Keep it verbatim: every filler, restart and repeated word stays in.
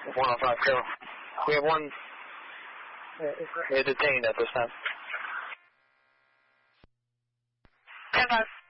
one oh five, go. We have one uh, detained at this time. ten five.